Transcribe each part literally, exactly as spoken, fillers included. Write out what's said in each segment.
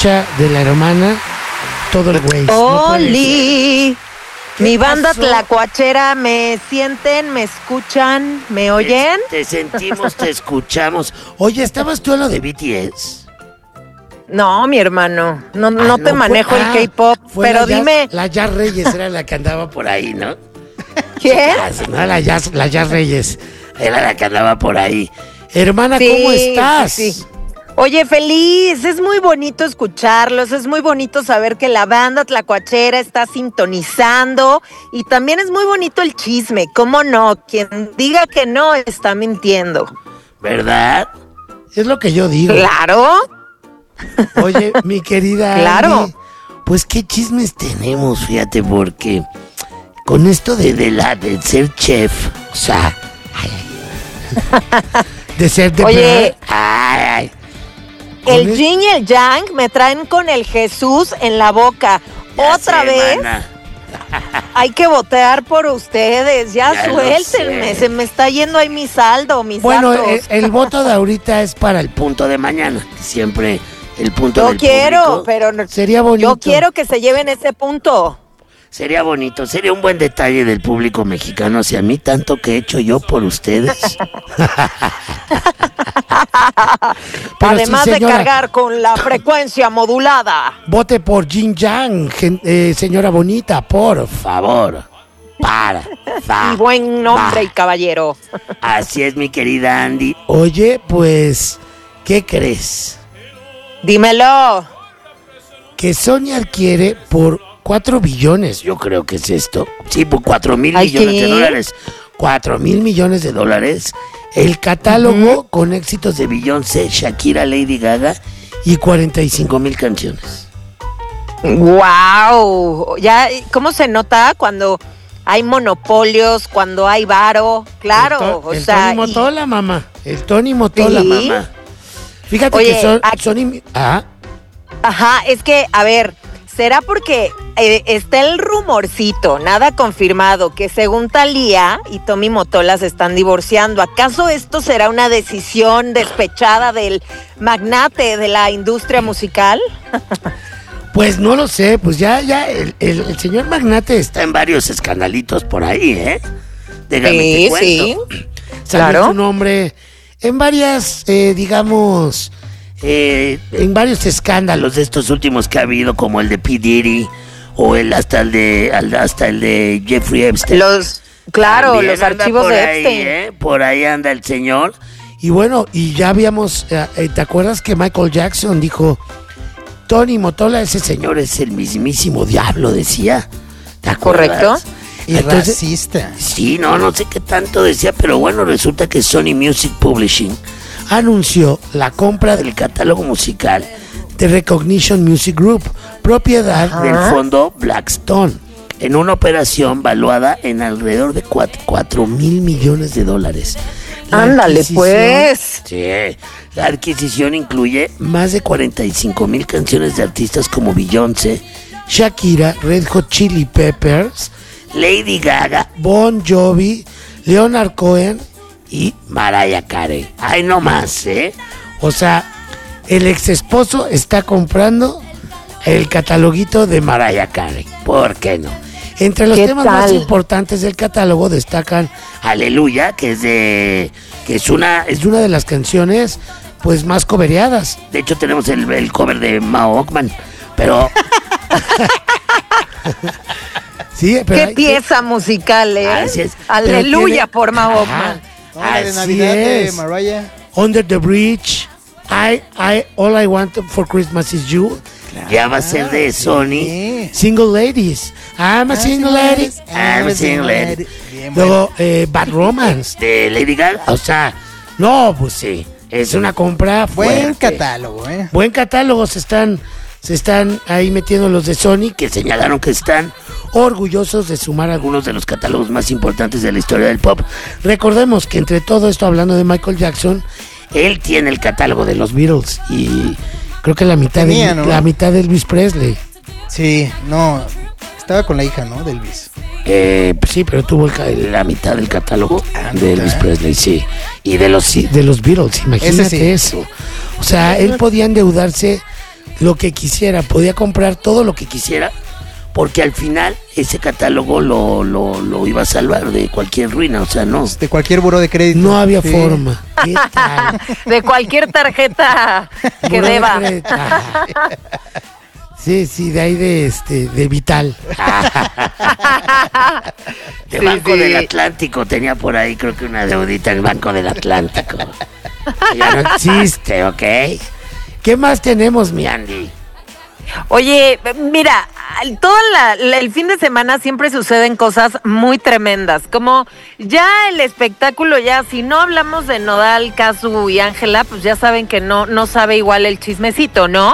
escucha de la hermana todo el güey. Oli, no mi banda pasó? tlacuachera, ¿me sienten, me escuchan, me oyen? Te, te sentimos, te escuchamos. Oye, ¿estabas tú en lo de B T S? No, mi hermano, no, Ah, no te fue- manejo ah, el K-pop, fue pero la Jazz- dime, La Jazz Reyes era la que andaba por ahí, ¿no? ¿quién? Ah, sí, no, la Jazz, la Jazz Reyes era la que andaba por ahí. Hermana, Sí, ¿cómo estás? sí, sí. Oye, feliz, es muy bonito escucharlos, es muy bonito saber que la banda tlacuachera está sintonizando y también es muy bonito el chisme, ¿cómo no? Quien diga que no está mintiendo. ¿Verdad? Es lo que yo digo. Claro. Oye, mi querida Claro. Andy, Pues qué chismes tenemos, fíjate, porque con esto de, de la de ser chef, o sea, de ser de Oye, ay, ay, el Con yin y el yang me traen con el Jesús en la boca. ya Otra sé, vez mana. hay que votear por ustedes. Ya, Ya lo suéltenme, sé. se me está yendo ahí mi saldo, mis Bueno, datos. el, el voto de ahorita es para el Punto de mañana, siempre el punto Yo del quiero, público. pero no- Sería bonito. yo quiero que se lleven ese punto. Sería bonito, sería un buen detalle del público mexicano hacia mí, tanto que he hecho yo por ustedes. Pero Además sí, de señora, cargar con la frecuencia modulada. vote por Jin Yang, gen- eh, señora bonita, por favor. Favor, para, fa, Y buen nombre y va. caballero. Así es, mi querida Andy. Oye, pues, ¿qué crees? Dímelo. Que Sony adquiere por cuatro billones. Yo creo que es esto. Sí, por cuatro mil Ay, millones ¿qué? de dólares. Cuatro mil millones de dólares. El catálogo con éxitos de De Beyoncé, Shakira, Lady Gaga y cuarenta y cinco cinco mil canciones. Wow. Ya, ¿cómo se nota cuando hay monopolios, cuando hay varo? Claro, El, to- o el sea. Tony y- Motola, mamá. El Tony Motola, Sí. mamá. Fíjate Oye, que son, aquí- Sony... Ah, Ajá, es que, a ver, será porque eh, está el rumorcito, nada confirmado, que según Thalía y Tommy Motola se están divorciando. ¿Acaso esto será una decisión despechada del magnate de la industria musical? pues no lo sé, pues ya, ya, el, el- el señor magnate está... Está en varios escandalitos por ahí, ¿eh? Déjame Sí, te cuento. Salió Claro. su nombre en varias, eh, digamos, Eh, en varios escándalos. los de estos últimos que ha habido, como el de P. Diddy, o el hasta el de al- hasta el de Jeffrey Epstein. Los, claro, También los anda archivos por de ahí, Epstein. ¿eh? Por ahí anda el señor. Y bueno, y ya habíamos, eh, eh, ¿te acuerdas que Michael Jackson dijo, Tony Motola, ese señor Señor es el mismísimo diablo, decía. ¿Te acuerdas? Correcto. Y Entonces- racista. Sí, no, no sé qué tanto decía, pero bueno, resulta que Sony Music Publishing, anunció la compra del el catálogo musical de Recognition Music Group, propiedad del del fondo Blackstone, en una operación valuada en alrededor de cuatro mil millones de dólares. La Ándale, adquisición, pues. Sí, la adquisición incluye más de cuarenta y cinco mil canciones de artistas como Beyoncé, Shakira, Red Hot Chili Peppers, Lady Gaga Bon Jovi, Leonard Cohen. y Mariah Carey. Ay, no más, ¿eh? O sea, el ex esposo está comprando el cataloguito de Mariah Carey. ¿Por qué no? Entre los ¿Qué temas más tal? importantes del catálogo destacan, Aleluya, que es de... que es una... es una de las canciones pues más cobereadas. De hecho, tenemos el, el cover de Mao Ockman, pero... Sí, pero Qué hay- pieza musical, ¿eh? Así es. Aleluya Pero tiene- por Mahoma. No, la de Así Navidad es. de Mariah. Under the Bridge, I, I, All I Want for Christmas is You, ya va a ser de Sony. Sí. Single Ladies, I'm a Single Lady, I'm a single lady. Bien, bueno. luego eh, Bad Romance. De Lady Gaga. O sea, no, pues sí, es una compra Buen fuerte. catálogo, ¿eh? Buen catálogo, se están, se están ahí metiendo los de Sony, Que señalaron que están orgullosos de sumar algunos. algunos de los catálogos más importantes de la historia del pop. Recordemos que entre todo esto, hablando de Michael Jackson, Él tiene el catálogo de los los Beatles y creo que la mitad, Tenía, de, ¿no? la mitad de Elvis Presley. Sí, no. Estaba con la hija, ¿no? De Elvis. Eh, Pues sí, pero tuvo el ca- el- la mitad del catálogo Ah, de Elvis ¿neta? Presley, sí. Y de los... sí, de los Beatles, imagínate Ese sí. eso. O sea, él podía endeudarse lo que quisiera, podía comprar todo lo que quisiera, porque al final ese catálogo lo, lo, lo iba a salvar de cualquier ruina, o sea, no. De cualquier buró de crédito. No había Sí. forma. ¿Qué tal? De cualquier tarjeta que Buró de deba. crédito. Ah. Sí, sí, de ahí de este, de Vital. De Sí, Banco sí. del Atlántico, tenía por ahí creo que una deudita el Banco del Atlántico. Ya no existe, ¿ok? ¿Qué más tenemos, mi Andy? Oye, mira, al- todo la- la- el fin de semana siempre suceden cosas muy tremendas, como ya el espectáculo, ya si no hablamos de Nodal, Casu y Ángela, pues ya saben que no, no sabe igual el chismecito, ¿no?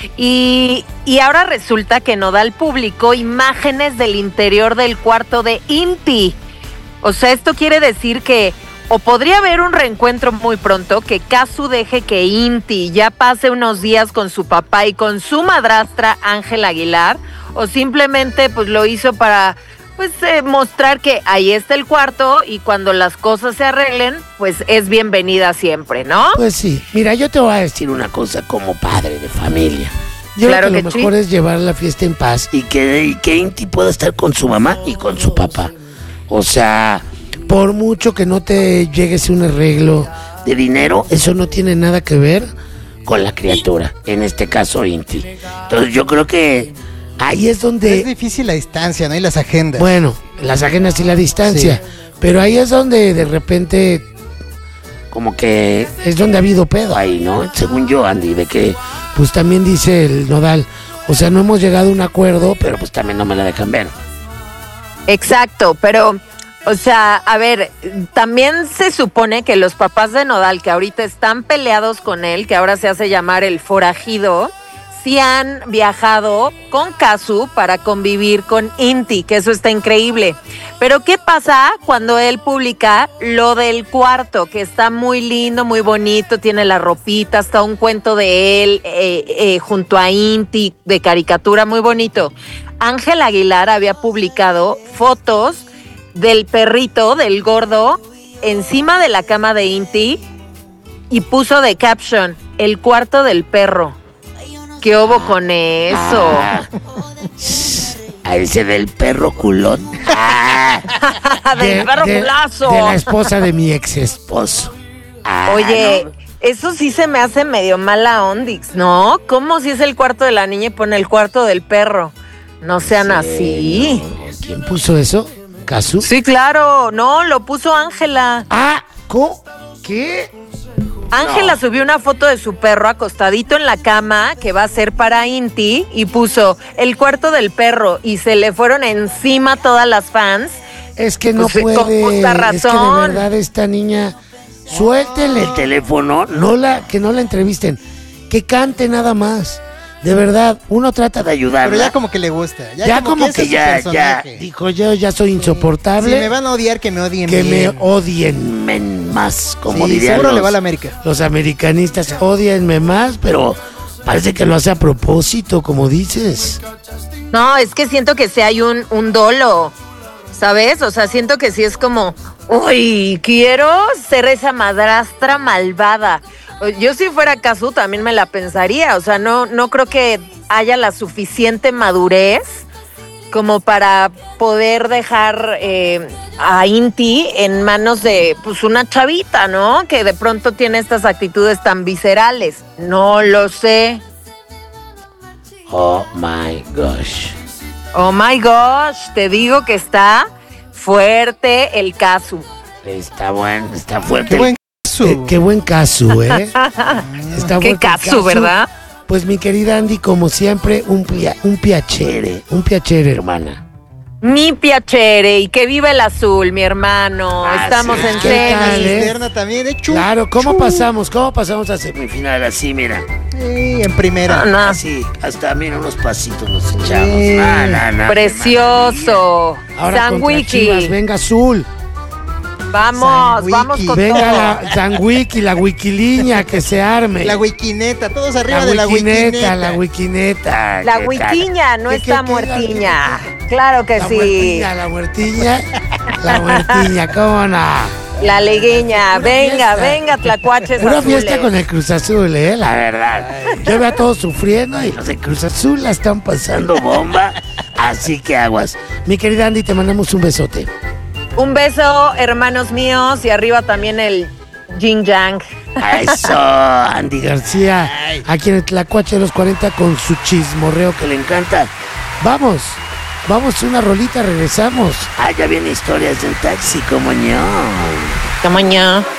Y, y ahora resulta que Nodal publicó imágenes del interior del cuarto de Inti. O sea, esto quiere decir que o podría haber un reencuentro muy pronto, que Casu deje que Inti ya pase unos días con su papá y con su madrastra Ángela Aguilar, o simplemente pues lo hizo para pues eh, mostrar que ahí está el cuarto y cuando las cosas se arreglen, pues es bienvenida siempre, ¿no? Pues sí, mira, yo te voy a decir una cosa como padre de familia. Yo Claro creo que, que lo mejor sí. es llevar la fiesta en paz y que, y que Inti pueda estar con su mamá y con su papá. O sea, por mucho que no te llegues a un arreglo de dinero, eso no tiene nada que ver con la criatura, en este caso Inti. Entonces yo creo que ahí es donde... Es difícil la distancia, ¿no? Y las agendas. Bueno, las agendas y la distancia, Sí. pero ahí es donde de repente como que es donde ha habido pedo ahí, ¿no? Según yo, Andy, de que pues también dice el Nodal, o sea, no hemos llegado a un acuerdo, pero pues también no me la dejan ver. Exacto, pero, o sea, a ver, también se supone que los papás de Nodal, que ahorita están peleados con él, que ahora se hace llamar el forajido, sí han viajado con Casu para convivir con Inti, que eso está increíble. Pero ¿qué pasa cuando él publica lo del cuarto, que está muy lindo, muy bonito, tiene la ropita, hasta un cuento de él eh, eh, junto a Inti, de caricatura, muy bonito? Ángel Aguilar había publicado fotos del perrito, del gordo, encima de la cama de Inti y puso de caption, el cuarto del perro. ¿Qué hubo con eso? Ah, a ese del perro culón. Ah, del de- perro de- culazo. De la esposa de mi ex esposo. Ah, Oye, no. eso sí se me hace medio mala ondix, ¿no? ¿Cómo si es el cuarto de la niña y pone el cuarto del perro? No sean así. No. ¿Quién puso eso? ¿Casu? Sí, claro. No, lo puso Ángela. Ah, ¿cómo? ¿Qué? Ángela subió una foto de su perro acostadito en la cama que va a ser para Inti y puso el cuarto del perro y se le fueron encima todas las fans. Es que no Pues, puede. con justa Es que de razón. verdad esta niña, suéltenle el teléfono, no la, que no la entrevisten, que cante nada más. De verdad, uno trata de ayudarla. Pero ya como que le gusta. Ya, Ya como ese que es su ya, ya personaje. dijo yo ya soy insoportable. Si me van a odiar, que me odien que me bien. odien men más, como Sí, dirían seguro los, le va a la América. los americanistas, odienme más, pero parece que lo hace a propósito, como dices. No, es que siento que sí hay un, un dolo, ¿sabes? O sea, siento que sí es como, uy, quiero ser esa madrastra malvada. Yo si fuera Casu también me la pensaría, o sea, no, no creo que haya la suficiente madurez como para poder dejar eh, a Inti en manos de pues una chavita, ¿no? Que de pronto tiene estas actitudes tan viscerales. No lo sé. Oh my gosh. Oh my gosh, te digo que está fuerte el Casu. Está bueno, está fuerte. Qué buen Qué, caso. qué buen caso, ¿eh? Está Qué fuerte el Casu, ¿verdad? Pues mi querida Andy, como siempre, un, plia- un piacere, un piacere, hermana. Mi piacere y que viva el azul, mi hermano. Ah, Estamos sí, en ¿qué tal, tenis. eh? Cisterna también, eh, chu, Claro, ¿cómo chu. pasamos? ¿Cómo pasamos a semifinal así, mira? Sí, en primera. No, no, Así, hasta mira, unos pasitos nos echamos. Sí. No, no, no, precioso. Ahora San contra Chivas, Wiki. venga azul. Vamos, San vamos Wiki. con Venga todo. la San Wiki, la Wikiliña, que se arme. La wikineta, todos arriba La de la wikineta, wikineta. la wikineta. La ¿qué tal? Wikiña, no ¿Qué, está qué, qué, muertiña. Claro que La sí. muertiña, la muertiña, la muertiña, ¿cómo no? La ligueña, Pura venga, fiesta. venga, tlacuaches Pura azules. fiesta con el Cruz Azul, eh, la verdad. Yo veo a todos sufriendo y los de Cruz Azul la están pasando bomba. Así que aguas. Mi querida Andy, te mandamos un besote. Un beso, hermanos míos, y arriba también el Yin Yang. A eso, Andy García, aquí en el Tlacuache de los cuarenta con su chismorreo que le encanta. Vamos, vamos una rolita, regresamos. Ah, ya viene historias del taxi, como ño. Tamaño.